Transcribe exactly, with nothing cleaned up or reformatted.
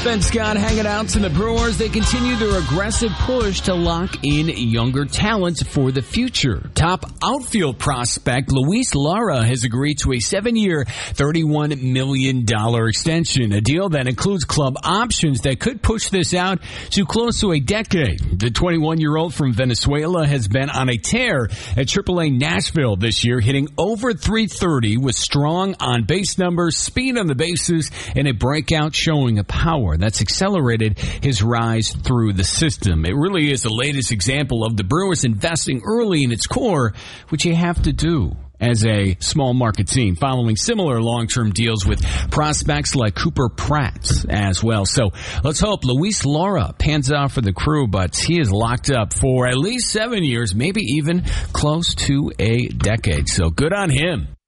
Ben Scott hanging out to the Brewers. They continue their aggressive push to lock in younger talent for the future. Top outfield prospect Luis Lara has agreed to a seven-year, thirty-one million dollars extension, a deal that includes club options that could push this out to close to a decade. The twenty-one-year-old from Venezuela has been on a tear at triple A Nashville this year, hitting over three thirty with strong on-base numbers, speed on the bases, and a breakout showing of power that's accelerated his rise through the system. It really is the latest example of the Brewers investing early in its core, which you have to do as a small market team, following similar long-term deals with prospects like Cooper Pratt as well. So let's hope Luis Lara pans out for the Crew, but he is locked up for at least seven years, maybe even close to a decade. So good on him.